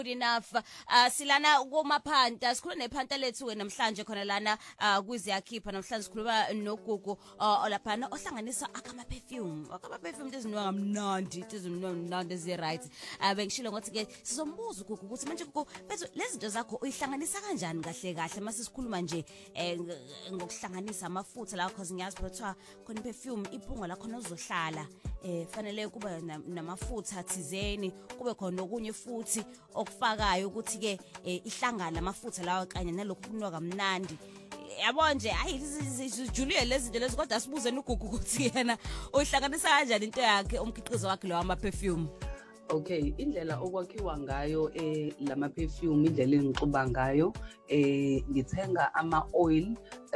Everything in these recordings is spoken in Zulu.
Good enough. Silana kumaphanta sikhuluma nephanta lethu ke namhlanje khona lana kwiziyakhipha namhlanje sikhuluma noGugu olaphana ohlanganisa akama perfume ezinwa ngamnandi ezinwa ezi right. Bengishilo ngothi ke sizombuza uGugu ukuthi manje Gugu bethu lezi zinto zakho uyihlanganisa kanjani kahle mase sikhuluma nje ngokuhlanganisa amafutha la cause ngiyazi phela khona perfume iphunga la khona uzohlala fanele kuba namafutha thizeni kube khona okunye futhi okufakayo ukuthi ke ihlangana amafutha lawa kanye nalokho kunwa kamnandi yabo nje hayi Julia lezi zinto lezi kodwa sibuze noGugu ukuthi yena uyihlanganisa kanjani into yakhe umkhiqizo wakhe lo ama perfume. Okay, indlela okwakhiwa ngayo lama perfume indlela engixuba ngayo ngithenga ama oil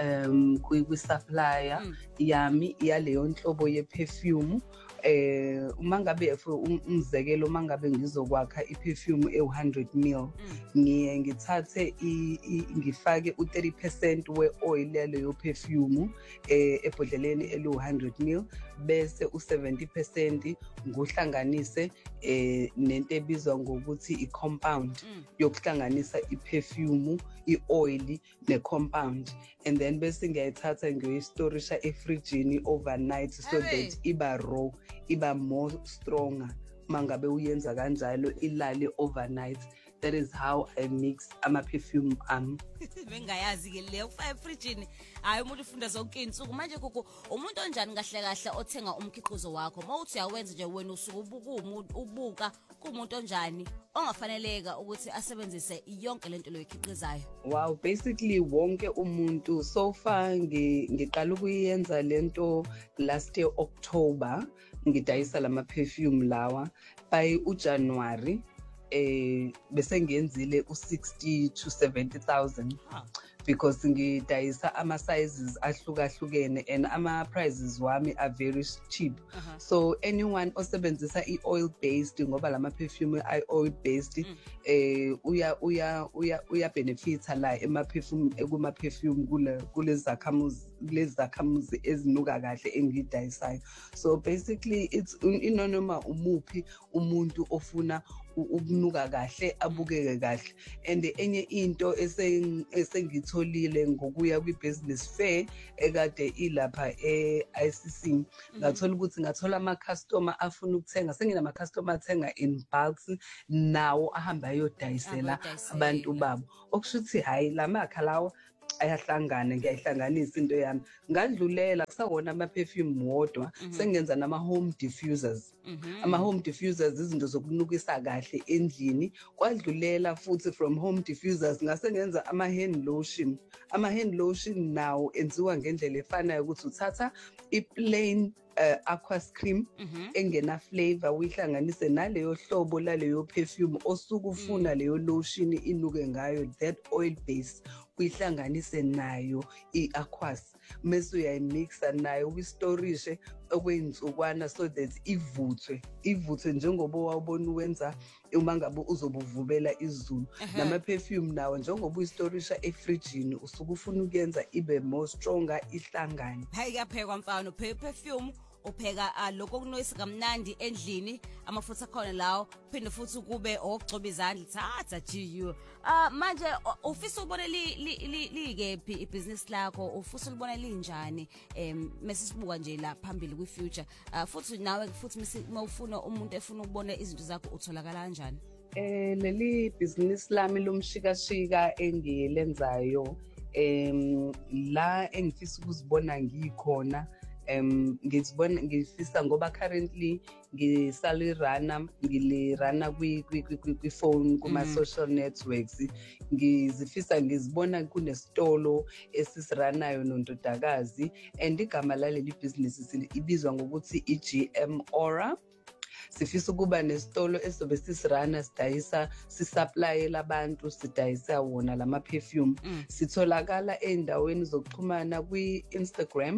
kwi supplier yami yaleyo nhlobo ye perfume uma ngabe umzekelo uma ngabe ngizokwakha iperfume e100 ml ngiye ngithathe ngifake u30% we oil yaleyo perfume ebhodleleni eli100 ml bese u70% ngohlanganise nento ebizwa ngokuthi i-compound yokuhlanganisa iperfume i-oil ne-compound and then bese ngiyayithatha ngiyoyistorisha efrijini overnight so that iba raw iba more stronger mangabe uyenza kanjalo ilale overnight. That is how I mix ama perfume bengayazi ke le ukufaka efrijini hayi umuntu ufunda zonke insuku manje Gugu umuntu onjani kahle othenga umkhiqizo wakho mawuthi uyawenza nje wena usuku ubuka kumuntu onjani ongafaneleka ukuthi asebenzise yonke lento loyikhiqizayo. Wow, basically wonke umuntu so far ngiqala ukuyenza lento last year October ngidayisa lama perfume lawa by uJanuary bese ngiyenzile u60 to 70,000 because ngidayisa ama sizes ahlukahlukene and ama prices wami are very cheap. So anyone osebenzisa i-oil based ngoba lama perfume oil based uya benefita la ema perfume kuma perfume kule zakhamuzi ezinuka kahle engidayisayo. So basically it's inonoma umuphi umuntu ofuna ukunuka kahle abukeke kahle. And enye into esengitholile ngokuya kwi-business fair ekade ilapha e-ICC ngathola ukuthi ngathola ama-customer afuna ukuthenga senginama customer athenga in bulks nawo ahamba ayodayisela abantu babo okusho ukuthi hayi lamakha lawo ayahlangana ngiyayihlanganisa into yami ngadlulela kusawona ama perfume wodwa sengenza nama home diffusers ama home diffusers izinto zokunukisa kahle endlini kwadlulela futhi from home diffusers ngasengenza ama hand lotion nawo enziwa ngendlela efanayo ukuthi uthatha i-plain aqua cream engena flavor uyihlanganise naleyo hlobo laleyo perfume osukufuna leyo lotion inuke ngayo that oil base uyihlanganise nayo i-aquas mase uyayimixa nayo uyistorishe okweyinsukwana so that ivuthwe njengoba wawubona uwenza uma ngabe uzobuvubela izulu nama perfume nawo njengoba uyistorisha efrijini usukufuna ukuyenza ibe more stronger ihlangane. Hayi kuyaphekwa mfana perfume upheka lokho kunoyisa kamnandi endlini amafutha khona lawo phinde futhi kube okugcoba izandla thatha GU manje ufisa ubone likephi ibusiness lakho ufisa ulibona linjani mase sibuka nje la phambili kwi future futhi nawe futhi mawufuna umuntu efuna ukubona izinto zakho utholakala kanjani. Leli business lami lomshikashika engilenzayo la engifisa ukuzibona ngikhona ngifisa ngoba currently ngilirana kwi-phone kuma social networks ngizifisa ngizibona kunesitolo esisiranayo nondodakazi and igama laleli business ibizwa ngokuthi iGM Aura. Sifisa ukuba nesitolo esobe sisirana sidayisa sisupply abantu sidayisa wona lama perfume sitholakala endaweni zokuxhumana kwi-Instagram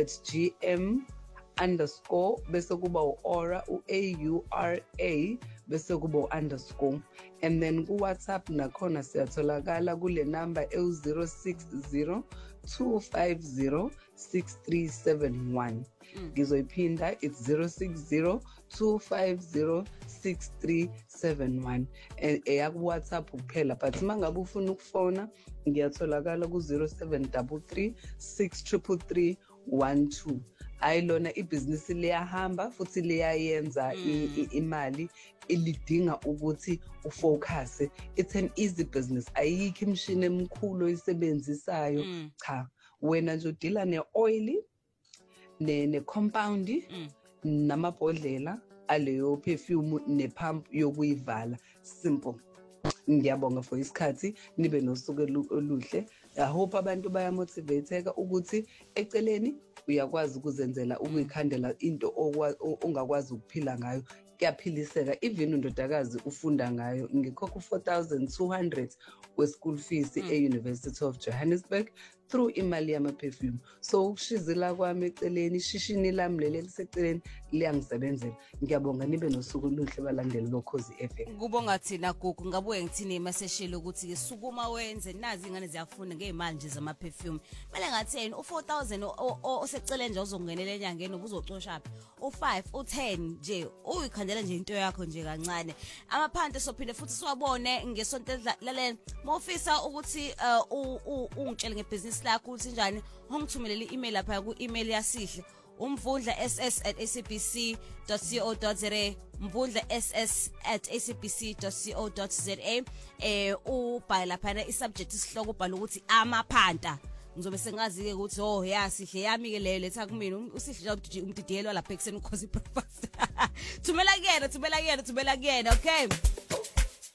@gm__ bese kuba u-Aura AURA bese kubo underscore. And then ku WhatsApp nakhona siyatholakala kule number 060 250 6371. Ngizoyiphinda, it's 060 250 6371. Eyaku WhatsApp kuphela, but mangabe ufuna ukufona ngiyatholakala ku 0733 633 12. Ayilona ibhizinisi liyahamba futhi liyayenza imali, ilidinga ukuthi ufocus. It's an easy business. Ayikho imishini emkhulu oyisebenzisayo. Cha, wena nje udila ne-oil ne-compound namabhodlela aleyo perfume ne-pump yokuyivala. Simple. Ngiyabonga for isikhathi, nibe nosuku oluhle. I hope abantu bayamotivateka ukuthi eceleni uyakwazi ukuzenzela ukuyikhandela into ongakwazi ukuphila ngayo. Kuyaphiliseka, even undodakazi ufunda ngayo. Ngikhokha 4,200 we-school fees e-University of Johannesburg through imali yama-perfume. So ukushizila kwami eceleni, ishishini lami leli eliseceleni liyangisebenzela. Ngiyabonga, nibe nosuku oluhle balandeli loKhozi FM. Kubonga thina Gugu, ngabuye ngithini emaseshelo ukuthi sukuma wenze nazi ingane ziyafunda ngeimali nje zama-perfume. Manje ngatheni u-4,000 oseceleni nje uzongenela enyangeni ubuzocosha phi? U5 u10 nje uyikhandela nje into yakho nje kancane. Amaphande sophinde futhi siwabone ngesonto laleni. Mofisa ukuthi ungitshele ngebhizinisi lakho ukuthi njani, ungithumelele i-email lapha ku-email yasihle umvundla@sabc.co.za, mvundla@sabc.co.za. Ubhale lapha isubject isihloko ubhale ukuthi amaphanda. Ngizobe sengazi-ke ukuthi yasihle yami-ke leyo letha kumina usihle umdidiyelwa lapha ekuseni uKhozi breakfast. Thumela kuyena, okay.